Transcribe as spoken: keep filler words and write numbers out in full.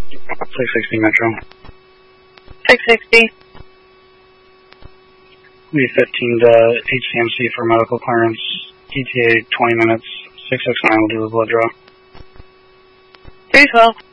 six sixty Metro. six sixty. We fifteen to H C M C for medical clearance. E T A twenty minutes. six six nine will do the blood draw. three twelve.